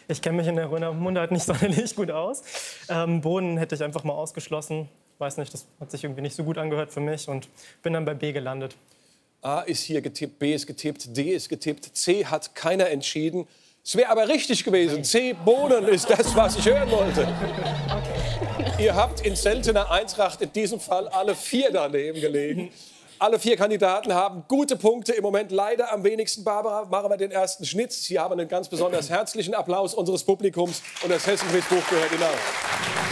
Ich kenne mich in der Mundart nicht sonderlich gut aus. Bohnen hätte ich einfach mal ausgeschlossen. Weiß nicht, das hat sich irgendwie nicht so gut angehört für mich und bin dann bei B gelandet. A ist hier getippt, B ist getippt, D ist getippt, C hat keiner entschieden. Es wäre aber richtig gewesen. C, Bohnen, ist das, was ich hören wollte. Ihr habt in seltener Eintracht in diesem Fall alle 4 daneben gelegen. Alle 4 Kandidaten haben gute Punkte. Im Moment leider am wenigsten. Barbara, machen wir den ersten Schnitt. Sie haben einen ganz besonders herzlichen Applaus unseres Publikums. Und das Hessen-Quiz-Buch gehört Ihnen auch.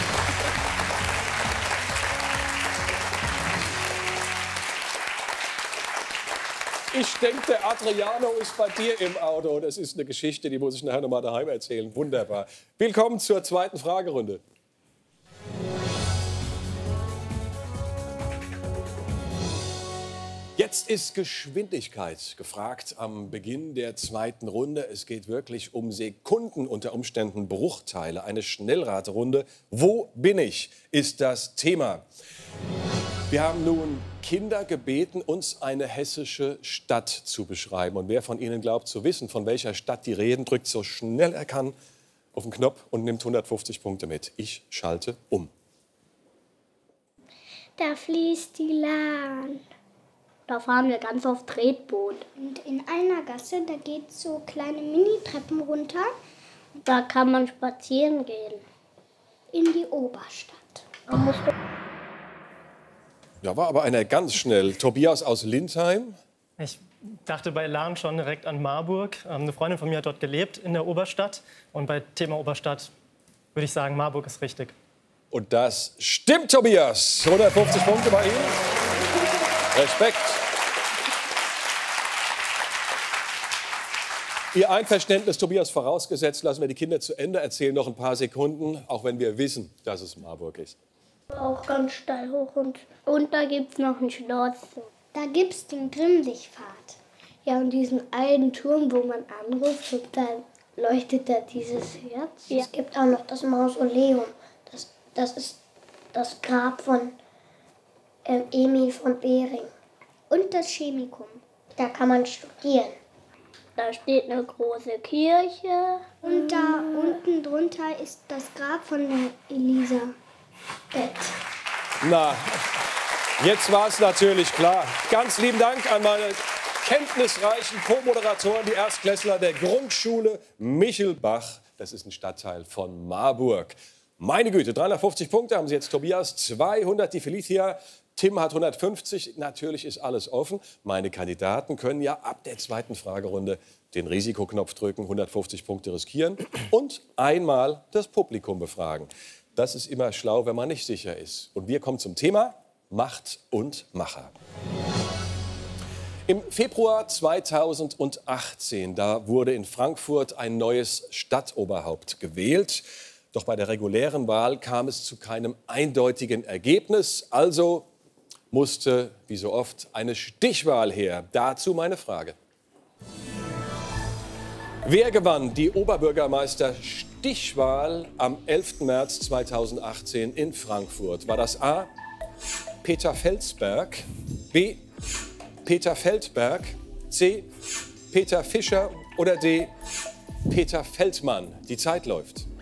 Ich denke, der Adriano ist bei dir im Auto. Das ist eine Geschichte, die muss ich nachher noch mal daheim erzählen. Wunderbar. Willkommen zur zweiten Fragerunde. Jetzt ist Geschwindigkeit gefragt am Beginn der zweiten Runde. Es geht wirklich um Sekunden, unter Umständen Bruchteile. Eine Schnellraterunde. Wo bin ich, ist das Thema. Wir haben nun Kinder gebeten, uns eine hessische Stadt zu beschreiben. Und wer von Ihnen glaubt zu wissen, von welcher Stadt die reden, drückt so schnell er kann auf den Knopf und nimmt 150 Punkte mit. Ich schalte um. Da fließt die Lahn. Da fahren wir ganz oft Tretboot. Und in einer Gasse, da geht so kleine Mini-Treppen runter. Da kann man spazieren gehen. In die Oberstadt. Ja, war aber einer ganz schnell. Tobias aus Lindheim. Ich dachte bei Lahn schon direkt an Marburg. Eine Freundin von mir hat dort gelebt, in der Oberstadt. Und bei Thema Oberstadt würde ich sagen, Marburg ist richtig. Und das stimmt, Tobias. 150 Punkte bei Ihnen. Respekt. Ihr Einverständnis, Tobias, vorausgesetzt, lassen wir die Kinder zu Ende erzählen. Noch ein paar Sekunden, auch wenn wir wissen, dass es Marburg ist. Auch ganz steil hoch und da gibt's noch ein Schloss. Da gibt's den Grimlichpfad. Ja, und diesen einen Turm, wo man anruft und dann leuchtet da dieses Herz. Ja. Es gibt auch noch das Mausoleum. Das ist das Grab von Emil von Behring. Und das Chemikum. Da kann man studieren. Da steht eine große Kirche. Und da unten drunter ist das Grab von der Elisabeth. Na, jetzt war es natürlich klar. Ganz lieben Dank an meine kenntnisreichen Co-Moderatoren, die Erstklässler der Grundschule Michelbach. Das ist ein Stadtteil von Marburg. Meine Güte, 350 Punkte haben Sie jetzt, Tobias, 200 die Felicia, Tim hat 150. Natürlich ist alles offen. Meine Kandidaten können ja ab der zweiten Fragerunde den Risikoknopf drücken, 150 Punkte riskieren und einmal das Publikum befragen. Das ist immer schlau, wenn man nicht sicher ist. Und wir kommen zum Thema Macht und Macher. Im Februar 2018, da wurde in Frankfurt ein neues Stadtoberhaupt gewählt. Doch bei der regulären Wahl kam es zu keinem eindeutigen Ergebnis. Also musste, wie so oft, eine Stichwahl her. Dazu meine Frage. Wer gewann die Oberbürgermeister-Stichwahl am 11. März 2018 in Frankfurt? War das A. Peter Felsberg, B. Peter Feldberg, C. Peter Fischer oder D. Peter Feldmann? Die Zeit läuft.